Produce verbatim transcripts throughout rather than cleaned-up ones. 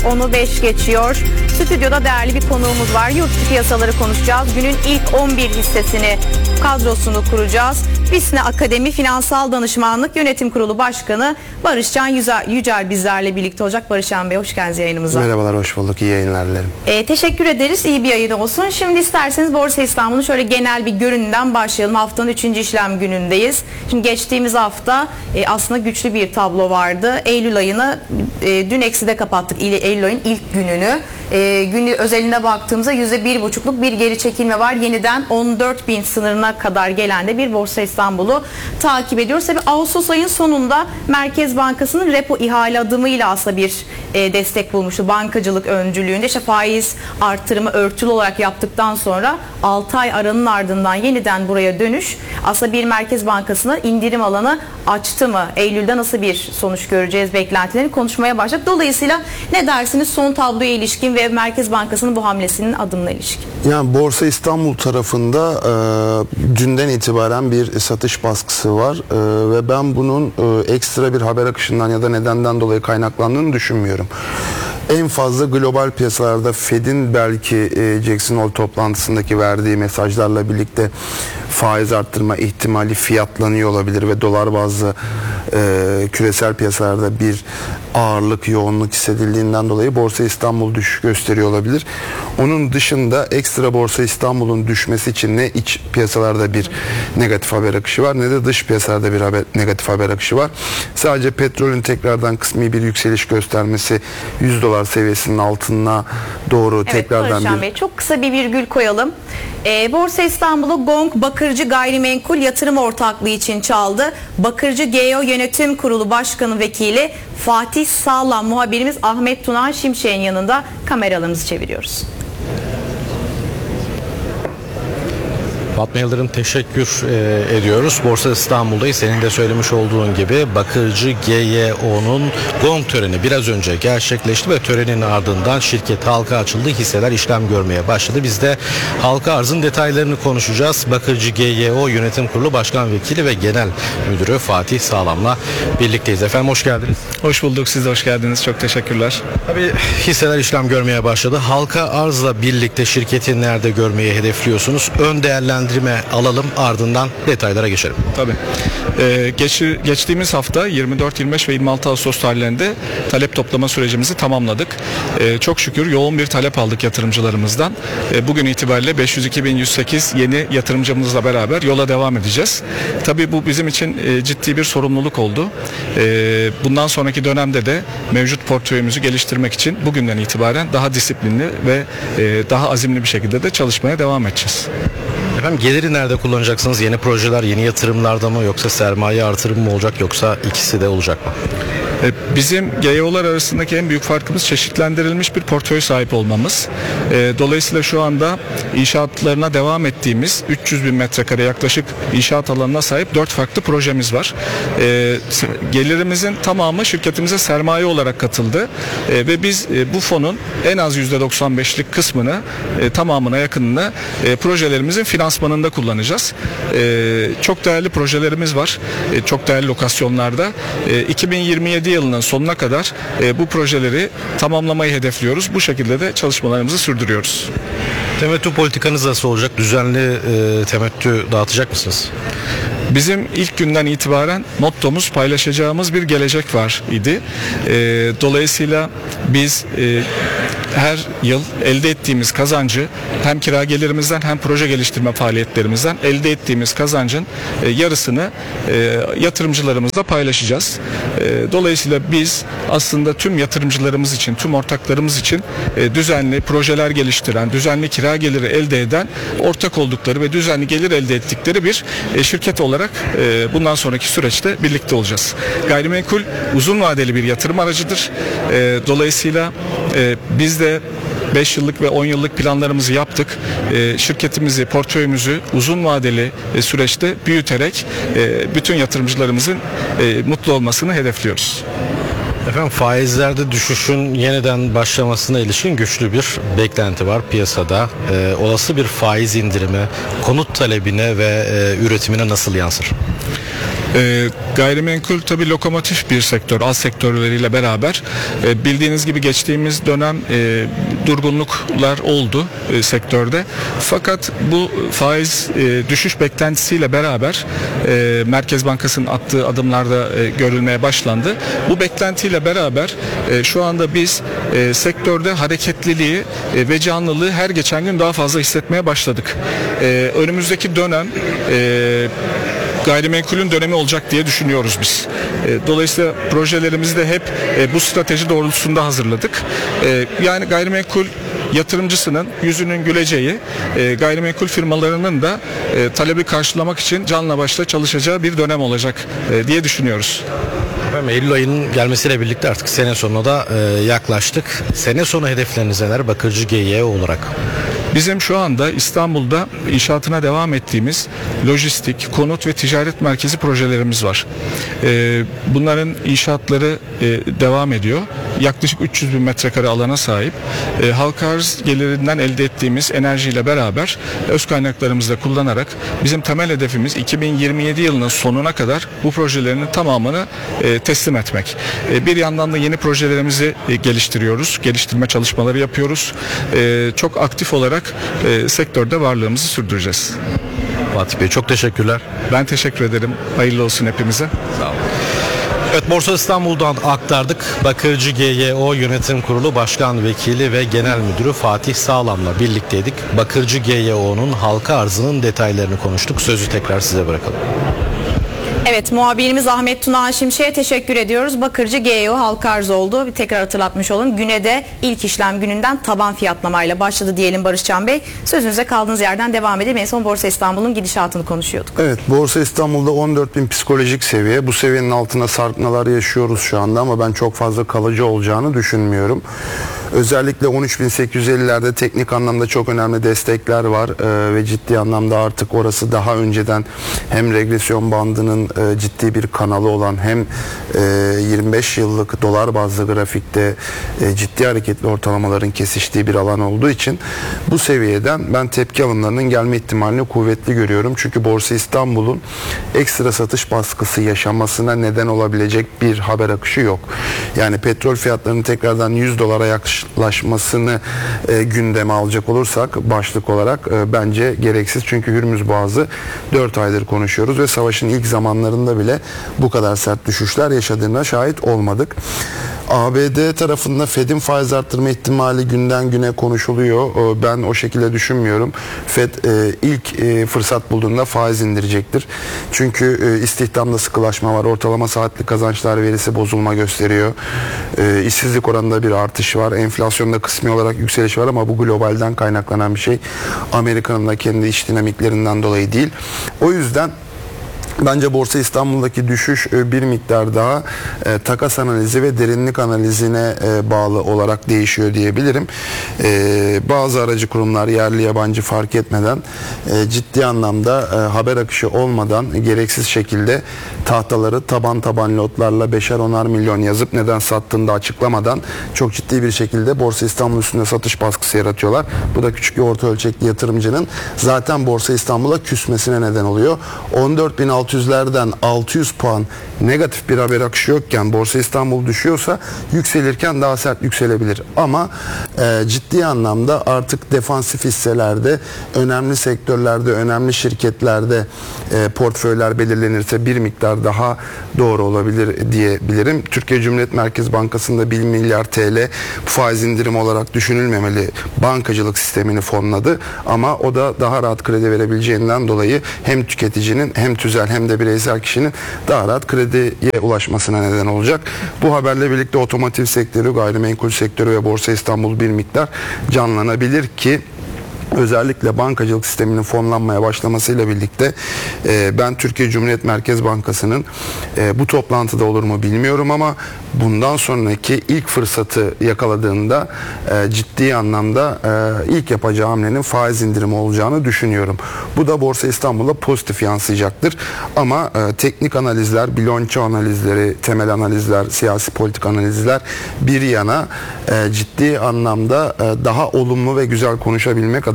onu beş geçiyor. Stüdyoda değerli bir konuğumuz var. Yurt dışı piyasaları konuşacağız. Günün ilk on bir hissesini, kadrosunu kuracağız. Visne Akademi Finansal Danışmanlık Yönetim Kurulu Başkanı Barışcan Yücel bizlerle birlikte olacak. Barışcan Bey, hoş geldiniz yayınımıza. Merhabalar, hoş bulduk. İyi yayınlar dilerim. E, teşekkür ederiz. İyi bir yayın olsun. Şimdi isterseniz Borsa İstanbul'un şöyle genel bir görünümden başlayalım. Haftanın üçüncü işlem günündeyiz. Şimdi geçtiğimiz hafta e, aslında güçlü bir tablo vardı. Eylül ayını e, dün ekside kapattık. Eylül ayının ilk gününü. E, günü özeline baktığımızda yüzde bir buçukluk bir geri çekilme var. Yeniden on dört bin sınırına kadar gelen de bir Borsa İstanbul'u takip ediyoruz. Tabii Ağustos ayın sonunda Merkez Bankası'nın repo ihale adımıyla aslında bir e, destek bulmuştu. Bankacılık öncülüğünde işte faiz artırımı örtülü olarak yaptıktan sonra altı ay aranın ardından yeniden buraya dönüş. Aslında bir Merkez Bankası'na indirim alanı açtı mı? Eylül'de nasıl bir sonuç göreceğiz beklentilerini konuşmaya başladık. Dolayısıyla ne dersiniz son tabloya ilişkin ve Merkez Bankası'nın bu hamlesinin adımına ilişkin? Yani Borsa İstanbul tarafında e, dünden itibaren bir satış baskısı var e, ve ben bunun e, ekstra bir haber akışından ya da nedenden dolayı kaynaklandığını düşünmüyorum. En fazla global piyasalarda Fed'in belki e, Jackson Hole toplantısındaki verdiği mesajlarla birlikte faiz arttırma ihtimali fiyatlanıyor olabilir ve dolar bazlı e, küresel piyasalarda bir ağırlık, yoğunluk hissedildiğinden dolayı Borsa İstanbul düşüş gösteriyor olabilir. Onun dışında ekstra Borsa İstanbul'un düşmesi için ne iç piyasalarda bir negatif haber akışı var ne de dış piyasalarda bir haber, negatif haber akışı var. Sadece petrolün tekrardan kısmi bir yükseliş göstermesi, yüz dolar seviyesinin altına doğru evet, tekrardan bir... Bey, çok kısa bir virgül koyalım. Ee, Borsa İstanbul'u Gong Bakırcı Gayrimenkul Yatırım Ortaklığı için çaldı. Bakırcı G O Yönetim Kurulu Başkanı Vekili Fatih Sağlam muhabirimiz Ahmet Tunan Şimşek'in yanında, kameralarımızı çeviriyoruz. Fatma Yıldırım, teşekkür e, ediyoruz. Borsa İstanbul'dayız. Senin de söylemiş olduğun gibi Bakırcı G Y O'nun Gong töreni biraz önce gerçekleşti ve törenin ardından şirket halka açıldı. Hisseler işlem görmeye başladı. Biz de halka arzın detaylarını konuşacağız. Bakırcı G Y O Yönetim Kurulu Başkan Vekili ve Genel Müdürü Fatih Sağlam'la birlikteyiz. Efendim hoş geldiniz. Hoş bulduk. Siz de hoş geldiniz. Çok teşekkürler. Tabii hisseler işlem görmeye başladı. Halka arzla birlikte şirketi nerede görmeyi hedefliyorsunuz? Ön değerlendirme alalım, ardından detaylara geçelim. Tabii. Ee, geç, geçtiğimiz hafta yirmi dört, yirmi beş ve yirmi altı Ağustos tarihlerinde talep toplama sürecimizi tamamladık. Ee, çok şükür yoğun bir talep aldık yatırımcılarımızdan. Ee, bugün itibariyle beş yüz iki bin yüz sekiz yeni yatırımcımızla beraber yola devam edeceğiz. Tabii bu bizim için e, ciddi bir sorumluluk oldu. E, bundan sonraki dönemde de mevcut portföyümüzü geliştirmek için bugünden itibaren daha disiplinli ve e, daha azimli bir şekilde de çalışmaya devam edeceğiz. Efendim geliri nerede kullanacaksınız? Yeni projeler, yeni yatırımlarda mı, yoksa sermaye artırımı mı olacak, yoksa ikisi de olacak mı? Bizim G Y O'lar arasındaki en büyük farkımız çeşitlendirilmiş bir portföy sahip olmamız. Dolayısıyla şu anda inşaatlarına devam ettiğimiz üç yüz bin metrekare yaklaşık inşaat alanına sahip dört farklı projemiz var. Gelirimizin tamamı şirketimize sermaye olarak katıldı ve biz bu fonun en az yüzde doksan beşlik kısmını, tamamına yakınını projelerimizin finansmanında kullanacağız. Çok değerli projelerimiz var. Çok değerli lokasyonlarda. iki bin yirmi yedi yılının sonuna kadar e, bu projeleri tamamlamayı hedefliyoruz. Bu şekilde de çalışmalarımızı sürdürüyoruz. Temettü politikanız nasıl olacak? Düzenli e, temettü dağıtacak mısınız? Bizim ilk günden itibaren mottomuz paylaşacağımız bir gelecek var idi. E, dolayısıyla biz e, her yıl elde ettiğimiz kazancı hem kira gelirimizden hem proje geliştirme faaliyetlerimizden elde ettiğimiz kazancın e, yarısını e, yatırımcılarımızla paylaşacağız. E, dolayısıyla biz aslında tüm yatırımcılarımız için, tüm ortaklarımız için e, düzenli projeler geliştiren, düzenli kira geliri elde eden, ortak oldukları ve düzenli gelir elde ettikleri bir e, şirket olarak e, bundan sonraki süreçte birlikte olacağız. Gayrimenkul uzun vadeli bir yatırım aracıdır. E, dolayısıyla e, biz de beş yıllık ve on yıllık planlarımızı yaptık. E, şirketimizi, portföyümüzü uzun vadeli e, süreçte büyüterek e, bütün yatırımcılarımızın e, mutlu olmasını hedefliyoruz. Efendim faizlerde düşüşün yeniden başlamasına ilişkin güçlü bir beklenti var piyasada. Ee, olası bir faiz indirimi konut talebine ve e, üretimine nasıl yansır? E, gayrimenkul tabii lokomotif bir sektör, alt sektörleriyle beraber. E, bildiğiniz gibi geçtiğimiz dönem e, durgunluklar oldu e, sektörde. Fakat bu faiz e, düşüş beklentisiyle beraber e, Merkez Bankası'nın attığı adımlarda e, görülmeye başlandı. Bu beklentiyle beraber e, şu anda biz e, sektörde hareketliliği e, ve canlılığı her geçen gün daha fazla hissetmeye başladık. E, önümüzdeki dönem e, gayrimenkulün dönemi olacak diye düşünüyoruz biz. E, dolayısıyla projelerimizi de hep e, bu strateji doğrultusunda hazırladık. E, yani gayrimenkul yatırımcısının yüzünün güleceği, e, gayrimenkul firmalarının da e, talebi karşılamak için canla başla çalışacağı bir dönem olacak e, diye düşünüyoruz. Efendim, Eylül ayının gelmesiyle birlikte artık sene sonuna da e, yaklaştık. Sene sonu hedefleriniz neler Bakırcı G Y O olarak? Bizim şu anda İstanbul'da inşaatına devam ettiğimiz lojistik, konut ve ticaret merkezi projelerimiz var. Ee, bunların inşaatları e, devam ediyor. Yaklaşık üç yüz bin metrekare alana sahip. E, halka arz gelirinden elde ettiğimiz enerjiyle beraber öz kaynaklarımızı da kullanarak bizim temel hedefimiz iki bin yirmi yedi yılının sonuna kadar bu projelerin tamamını e, teslim etmek. E, bir yandan da yeni projelerimizi e, geliştiriyoruz. Geliştirme çalışmaları yapıyoruz. E, çok aktif olarak e, sektörde varlığımızı sürdüreceğiz. Fatih Bey, çok teşekkürler. Ben teşekkür ederim. Hayırlı olsun hepimize. Sağ olun. Evet, Borsa İstanbul'dan aktardık. Bakırcı G Y O Yönetim Kurulu Başkan Vekili ve Genel Müdürü Fatih Sağlam'la birlikteydik. Bakırcı G Y O'nun halka arzının detaylarını konuştuk. Sözü tekrar size bırakalım. Evet, muhabirimiz Ahmet Tuna Şimşek'e teşekkür ediyoruz. Bakırcı G Y O halka arz oldu. Bir tekrar hatırlatmış olun. Güne de ilk işlem gününden taban fiyatlamayla başladı diyelim Barışcan Bey. Sözünüze kaldığınız yerden devam edelim. En son Borsa İstanbul'un gidişatını konuşuyorduk. Evet, Borsa İstanbul'da on dört bin psikolojik seviye. Bu seviyenin altına sarkmalar yaşıyoruz şu anda ama ben çok fazla kalıcı olacağını düşünmüyorum. Özellikle on üç bin sekiz yüz ellilerde teknik anlamda çok önemli destekler var ee, ve ciddi anlamda artık orası daha önceden hem regresyon bandının e, ciddi bir kanalı olan hem e, yirmi beş yıllık dolar bazlı grafikte e, ciddi hareketli ortalamaların kesiştiği bir alan olduğu için bu seviyeden ben tepki alımlarının gelme ihtimalini kuvvetli görüyorum. Çünkü Borsa İstanbul'un ekstra satış baskısı yaşamasına neden olabilecek bir haber akışı yok. Yani petrol fiyatlarının tekrardan yüz dolara yaklaşmasını e, gündeme alacak olursak başlık olarak e, bence gereksiz. Çünkü Hürmüz Boğazı dört aydır konuşuyoruz ve savaşın ilk zamanlarında bile bu kadar sert düşüşler yaşadığına şahit olmadık. A B D tarafında Fed'in faiz arttırma ihtimali günden güne konuşuluyor. Ben o şekilde düşünmüyorum. Fed ilk fırsat bulduğunda faiz indirecektir. Çünkü istihdamda sıkılaşma var. Ortalama saatlik kazançlar verisi bozulma gösteriyor. İşsizlik oranında bir artış var. Enflasyonda kısmi olarak yükseliş var ama bu globalden kaynaklanan bir şey. Amerika'nın da kendi iç dinamiklerinden dolayı değil. O yüzden bence Borsa İstanbul'daki düşüş bir miktar daha e, takas analizi ve derinlik analizine e, bağlı olarak değişiyor diyebilirim. E, bazı aracı kurumlar yerli yabancı fark etmeden e, ciddi anlamda e, haber akışı olmadan gereksiz şekilde tahtaları taban taban lotlarla beşer onar milyon yazıp neden sattığını da açıklamadan çok ciddi bir şekilde Borsa İstanbul üstünde satış baskısı yaratıyorlar. Bu da küçük ve orta ölçekli yatırımcının zaten Borsa İstanbul'a küsmesine neden oluyor. on dört bin altı yüzlerden altı yüz puan negatif bir haber akışı yokken Borsa İstanbul düşüyorsa yükselirken daha sert yükselebilir. Ama e, ciddi anlamda artık defansif hisselerde, önemli sektörlerde, önemli şirketlerde e, portföyler belirlenirse bir miktar daha doğru olabilir diyebilirim. Türkiye Cumhuriyet Merkez Bankası'nda bir milyar T L faiz indirim olarak düşünülmemeli. Bankacılık sistemini fonladı ama o da daha rahat kredi verebileceğinden dolayı hem tüketicinin hem tüzel hem de bireysel kişinin daha rahat krediye ulaşmasına neden olacak. Bu haberle birlikte otomotiv sektörü, gayrimenkul sektörü ve Borsa İstanbul bir miktar canlanabilir ki özellikle bankacılık sisteminin fonlanmaya başlamasıyla birlikte e, ben Türkiye Cumhuriyet Merkez Bankası'nın e, bu toplantıda olur mu bilmiyorum ama bundan sonraki ilk fırsatı yakaladığında e, ciddi anlamda e, ilk yapacağı hamlenin faiz indirimi olacağını düşünüyorum. Bu da Borsa İstanbul'a pozitif yansıyacaktır. Ama e, teknik analizler, bilanço analizleri, temel analizler, siyasi politik analizler bir yana e, ciddi anlamda e, daha olumlu ve güzel konuşabilmek adına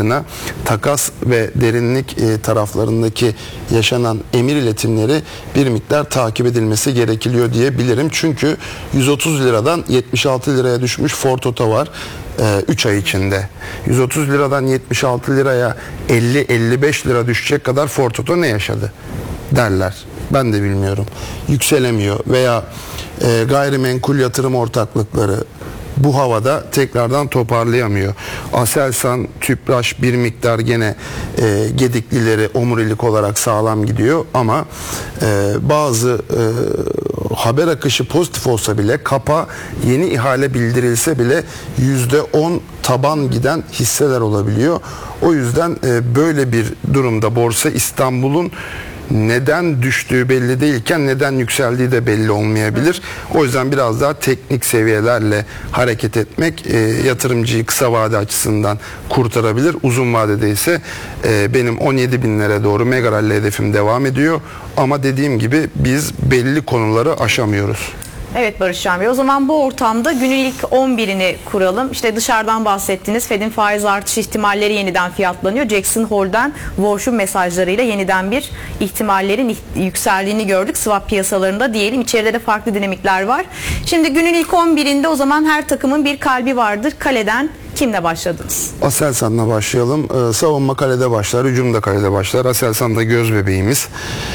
adına takas ve derinlik e, taraflarındaki yaşanan emir iletimleri bir miktar takip edilmesi gerekiliyor diyebilirim. Çünkü yüz otuz liradan yetmiş altı liraya düşmüş Ford Oto var üç ay içinde. yüz otuz liradan yetmiş altı liraya elli elli beş lira düşecek kadar Ford Oto ne yaşadı derler. Ben de bilmiyorum. Yükselemiyor veya e, gayrimenkul yatırım ortaklıkları bu havada tekrardan toparlayamıyor. Aselsan, Tüpraş bir miktar gene e, gediklileri omurilik olarak sağlam gidiyor ama e, bazı e, haber akışı pozitif olsa bile, kapa yeni ihale bildirilse bile yüzde on taban giden hisseler olabiliyor. O yüzden e, böyle bir durumda Borsa İstanbul'un neden düştüğü belli değilken neden yükseldiği de belli olmayabilir. O yüzden biraz daha teknik seviyelerle hareket etmek e, yatırımcıyı kısa vade açısından kurtarabilir. Uzun vadede ise e, benim on yedi binlere doğru mega rally hedefim devam ediyor. Ama dediğim gibi biz belli konuları aşamıyoruz. Evet Barışcan Bey, o zaman bu ortamda günün ilk on birini kuralım. İşte dışarıdan bahsettiniz. Fed'in faiz artış ihtimalleri yeniden fiyatlanıyor. Jackson Hole'dan Walsh'un mesajlarıyla yeniden bir ihtimallerin yükseldiğini gördük. Swap piyasalarında diyelim. İçeride de farklı dinamikler var. Şimdi günün ilk on birinde o zaman her takımın bir kalbi vardır. Kaleden kimle başladınız? Aselsan'la başlayalım. Ee, savunma kalede başlar, hücum da kalede başlar. Aselsan da göz bebeğimiz.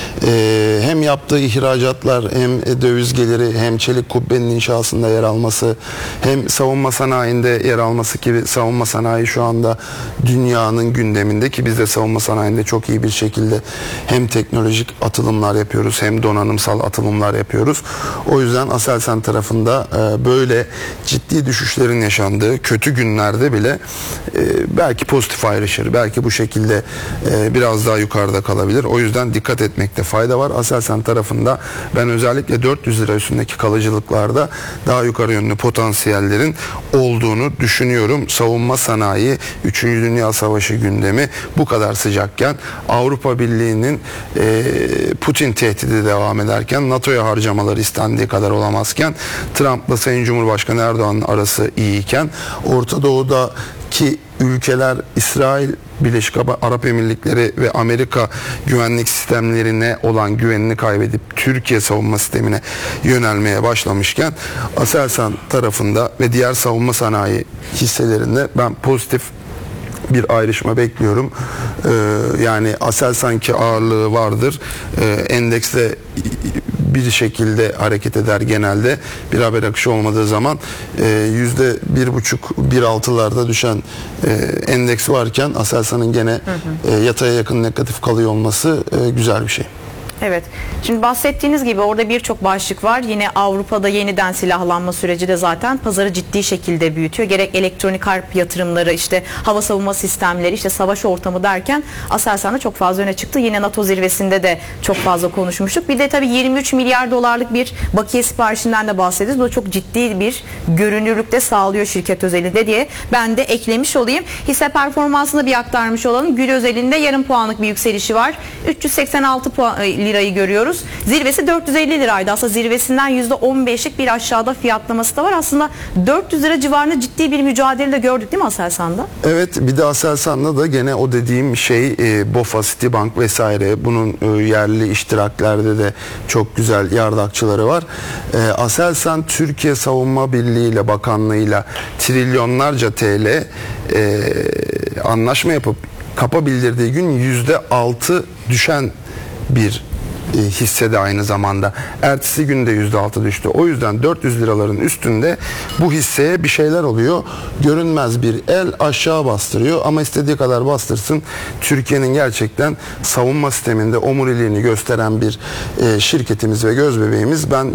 Ee, hem yaptığı ihracatlar, hem döviz geliri, hem çelik kubbenin inşasında yer alması, hem savunma sanayinde yer alması ki savunma sanayi şu anda dünyanın gündeminde ki biz de savunma sanayinde çok iyi bir şekilde hem teknolojik atılımlar yapıyoruz hem donanımsal atılımlar yapıyoruz. O yüzden Aselsan tarafında e, böyle ciddi düşüşlerin yaşandığı kötü günler bile e, belki pozitif ayrışır. Belki bu şekilde e, biraz daha yukarıda kalabilir. O yüzden dikkat etmekte fayda var. Aselsan tarafında ben özellikle dört yüz lira üstündeki kalıcılıklarda daha yukarı yönlü potansiyellerin olduğunu düşünüyorum. Savunma sanayi, üçüncü. Dünya Savaşı gündemi bu kadar sıcakken, Avrupa Birliği'nin e, Putin tehdidi devam ederken, NATO'ya harcamaları istendiği kadar olamazken, Trump'la Sayın Cumhurbaşkanı Erdoğan'ın arası iyiyken, Orta Doğu'daki ülkeler İsrail, Birleşik Arap Emirlikleri ve Amerika güvenlik sistemlerine olan güvenini kaybedip Türkiye savunma sistemine yönelmeye başlamışken Aselsan tarafında ve diğer savunma sanayi hisselerinde ben pozitif bir ayrışma bekliyorum. Ee, yani Aselsan'ki ağırlığı vardır. Ee, endekste bir şekilde hareket eder genelde. Bir haber akışı olmadığı zaman yüzde bir buçuk bir altılarda düşen e, endeks varken Aselsan'ın gene hı hı. E, yataya yakın negatif kalıyor olması e, güzel bir şey. Evet. Şimdi bahsettiğiniz gibi orada birçok başlık var. Yine Avrupa'da yeniden silahlanma süreci de zaten pazarı ciddi şekilde büyütüyor. Gerek elektronik harp yatırımları, işte hava savunma sistemleri, işte savaş ortamı derken Aselsan'da çok fazla öne çıktı. Yine NATO zirvesinde de çok fazla konuşmuştuk. Bir de tabii yirmi üç milyar dolarlık bir bakiye siparişinden de bahsediyoruz. Bu da çok ciddi bir görünürlükte sağlıyor şirket özelinde diye ben de eklemiş olayım. Hisse performansını bir aktarmış olalım. Gül özelinde yarım puanlık bir yükselişi var. üç yüz seksen altı puan lirayı görüyoruz. Zirvesi dört yüz elli liraydı. Aslında zirvesinden yüzde on beşlik bir aşağıda fiyatlaması da var. Aslında dört yüz lira civarında ciddi bir mücadele de gördük değil mi Aselsan'da? Evet, bir de Aselsan'da da gene o dediğim şey e, BOFA, Citibank vesaire bunun e, yerli iştiraklerde de çok güzel yardakçıları var. E, Aselsan Türkiye Savunma Birliği ile Bakanlığı'yla trilyonlarca T L e, anlaşma yapıp kapa bildirdiği gün yüzde altı düşen bir e, hissede aynı zamanda. Ertesi günde yüzde altı düştü. O yüzden dört yüz liraların üstünde bu hisseye bir şeyler oluyor. Görünmez bir el aşağı bastırıyor ama istediği kadar bastırsın. Türkiye'nin gerçekten savunma sisteminde omuriliğini gösteren bir e, şirketimiz ve göz bebeğimiz. Ben